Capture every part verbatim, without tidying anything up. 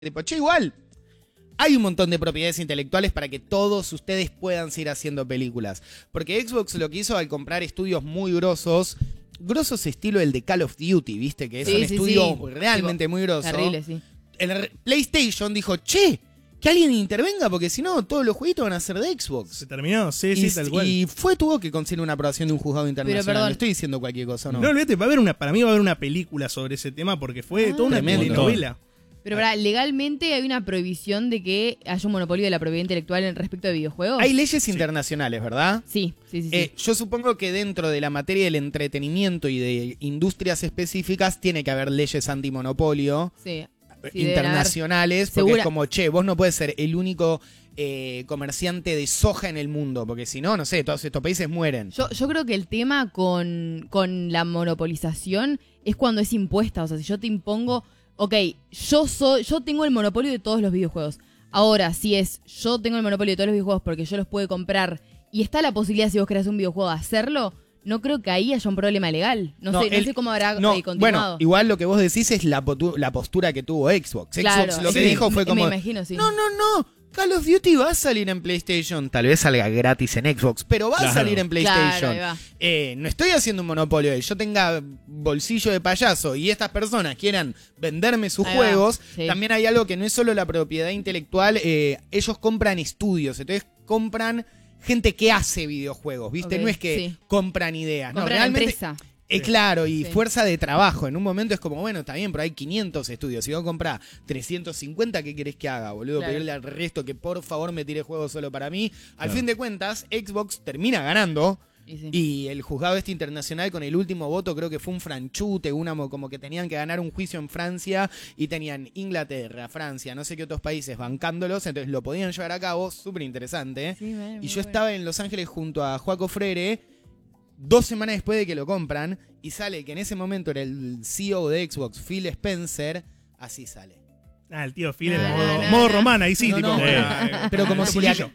tipo, che, igual, hay un montón de propiedades intelectuales para que todos ustedes puedan seguir haciendo películas. Porque Xbox lo que hizo al comprar estudios muy grosos, grosos estilo el de Call of Duty, ¿viste? Que es Sí, un sí, estudio sí. realmente Tipo, muy grosso. terrible, sí. El PlayStation dijo, che, que alguien intervenga porque si no todos los jueguitos van a ser de Xbox. ¿Se terminó? Sí, y, sí, tal cual. Y fue, tuvo que conseguir una aprobación de un juzgado internacional. perdón. No estoy diciendo cualquier cosa, ¿no? No, olvídate, va a haber una, para mí va a haber una película sobre ese tema porque fue Ah. toda una Tremendo. telenovela. Pero para, legalmente hay una prohibición de que haya un monopolio de la propiedad intelectual en respecto de videojuegos. Hay leyes internacionales, ¿verdad? Sí, sí, sí. sí. Eh, yo supongo que dentro de la materia del entretenimiento y de industrias específicas tiene que haber leyes antimonopolio sí. Sí, internacionales, porque Segura. es como, che, vos no puedes ser el único eh, comerciante de soja en el mundo, porque si no, no sé, todos estos países mueren. Yo, yo creo que el tema con, con la monopolización es cuando es impuesta. O sea, si yo te impongo, ok, yo soy, yo tengo el monopolio de todos los videojuegos. Ahora, si es yo tengo el monopolio de todos los videojuegos porque yo los puedo comprar y está la posibilidad, si vos creas un videojuego, de hacerlo, no creo que ahí haya un problema legal. No, No, sé, no el- sé cómo habrá No, eh, continuado. bueno, igual lo que vos decís es la, potu- la postura que tuvo Xbox. Claro, Xbox lo que sí, dijo fue me- como, me imagino, sí. no, no, no, Call of Duty va a salir en PlayStation. Tal vez salga gratis en Xbox, pero va Claro. a salir en PlayStation. Claro, ahí va. Eh, no estoy haciendo un monopolio. Yo tenga bolsillo de payaso y estas personas quieran venderme sus Ahí va, juegos, sí. también hay algo que no es solo la propiedad intelectual. eh, ellos compran estudios, entonces compran gente que hace videojuegos, ¿viste? Ok, no es que sí. compran ideas. No, Comprar la realmente, empresa. eh, claro, y Sí. fuerza de trabajo. En un momento es como, bueno, está bien, pero hay quinientos estudios. Si vos comprás trescientos cincuenta, ¿qué querés que haga, boludo? Claro. Pedirle al resto que por favor me tire juegos solo para mí. Al Claro. fin de cuentas, Xbox termina ganando. Y sí. Y el juzgado este internacional con el último voto creo que fue un franchute, una mo- como que tenían que ganar un juicio en Francia y tenían Inglaterra, Francia, no sé qué otros países bancándolos, entonces lo podían llevar a cabo, súper interesante. Sí, bueno, muy Y yo bueno. estaba en Los Ángeles junto a Joaco Freire dos semanas después de que lo compran y sale que en ese momento era el C E O de Xbox, Phil Spencer, así sale. Ah, el tío Phil en No, modo, no, modo no. román, ahí sí, No, tipo. no, eh, pero como el si le cuchillo.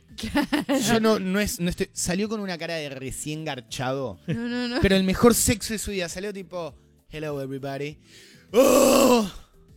Yo no, no es, no estoy, salió con una cara de recién garchado. No, no, no. Pero el mejor sexo de su vida salió tipo, hello everybody. ¡Oh!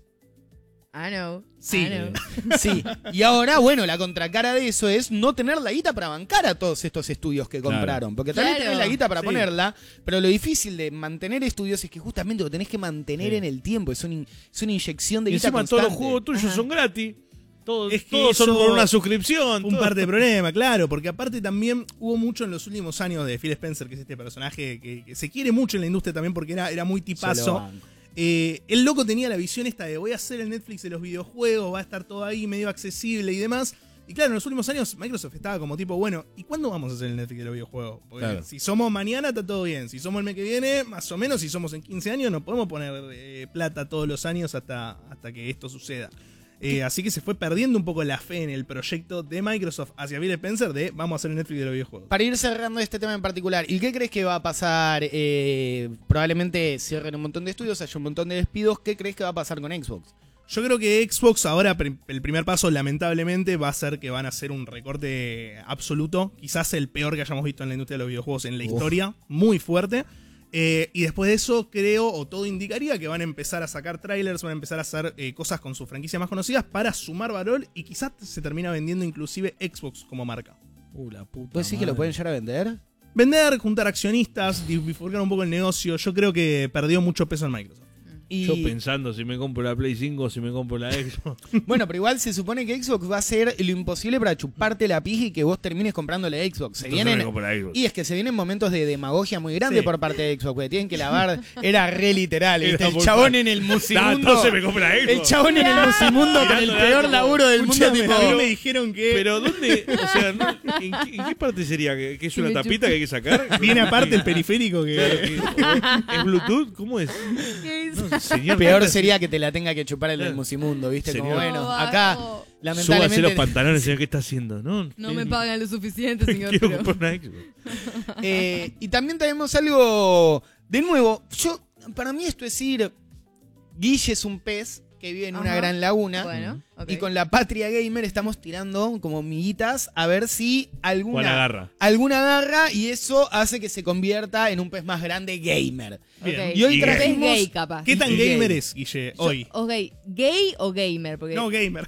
I know. Sí. I know. Sí. Y ahora, bueno, la contracara de eso es no tener la guita para bancar a todos estos estudios que Claro. compraron. Porque tal vez Claro. tenés la guita para Sí. ponerla, pero lo difícil de mantener estudios es que justamente lo tenés que mantener Sí. en el tiempo. Es, un, es una inyección de Y guita encima constante. todos los juegos tuyos Ajá. son gratis. Todos, Es que todos son eso por una suscripción. Un todo. parte de problema, claro, porque aparte también hubo mucho en los últimos años de Phil Spencer, que es este personaje que, que se quiere mucho en la industria también porque era, era muy Yo lo tipazo. banco. Eh, el loco tenía la visión esta de voy a hacer el Netflix de los videojuegos, va a estar todo ahí medio accesible y demás. Y claro, en los últimos años Microsoft estaba como tipo, bueno, ¿y cuándo vamos a hacer el Netflix de los videojuegos? Porque Claro. si somos mañana está todo bien, si somos el mes que viene, más o menos, si somos en quince años, no podemos poner eh, plata todos los años hasta, hasta que esto suceda. Eh, así que se fue perdiendo un poco la fe en el proyecto de Microsoft hacia Phil Spencer de vamos a hacer el Netflix de los videojuegos. Para ir cerrando este tema en particular, ¿y qué crees que va a pasar? Eh, probablemente cierren un montón de estudios, haya un montón de despidos. ¿Qué crees que va a pasar con Xbox? Yo creo que Xbox ahora, pr- el primer paso, lamentablemente, va a ser que van a hacer un recorte absoluto. Quizás el peor que hayamos visto en la industria de los videojuegos en la Uf. historia. Muy fuerte. Eh, y después de eso, creo, o todo indicaría que van a empezar a sacar trailers, van a empezar a hacer eh, cosas con sus franquicias más conocidas para sumar valor y quizás se termina vendiendo inclusive Xbox como marca. Uh, la puta. ¿Vos decís que lo madre. pueden llegar a vender? Vender, juntar accionistas, bifurcar un poco el negocio. Yo creo que perdió mucho peso en Microsoft. Y, Yo pensando si me compro la Play cinco o si me compro la Xbox. bueno, pero igual se supone que Xbox va a hacer lo imposible para chuparte la pija y que vos termines comprando la Xbox. Se Entonces vienen, me compro la Xbox. y es que se vienen momentos de demagogia muy grande Sí. por parte de Xbox, porque tienen que lavar. Era re literal. ¿viste? Era El muy chabón fácil. en el Nah, musimundo. entonces me compro la Xbox. El chabón en el musimundo con el Tirando peor algo. laburo del mundo. Escuchame, Tipo, a mí me dijeron que Pero ¿dónde? O sea, no, ¿en, qué, en qué parte sería? ¿Que, que es Que una me tapita que hay que sacar? viene aparte el periférico que... Claro, que- o- ¿Es Bluetooth? ¿Cómo es? ¿Qué hizo? No, señor, peor neta, sería que te la tenga que chupar el del Claro. musimundo, ¿viste? Como Señor. bueno, No, acá, bajo. Súbase lamentablemente. los pantalones, señor, ¿qué está haciendo? No, No eh, me pagan lo suficiente, señor. Quiero pero- comprar una Xbox. Eh, y también tenemos algo. De nuevo, yo. Para mí esto es ir. Guille es un pez que vive en Ajá. una gran laguna. Bueno, ok. Y con la Patria Gamer estamos tirando como miguitas a ver si ¿Cuál alguna, agarra? alguna agarra y eso hace que se convierta en un pez más grande gamer. Bien. Ok. Y hoy Un pez trajimos- gay, capaz. ¿Qué tan Y gamer gay. es, Guille, Yo- hoy? Ok, ¿gay o gamer? Porque No, gamer.